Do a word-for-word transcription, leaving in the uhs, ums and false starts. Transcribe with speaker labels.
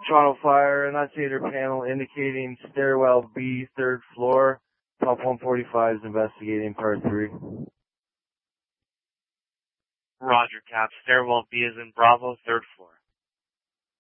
Speaker 1: Toronto Fire, annunciator panel indicating stairwell B, third floor. Top one forty-five is investigating part three.
Speaker 2: Roger, Cap. Stairwell B is in Bravo, third floor.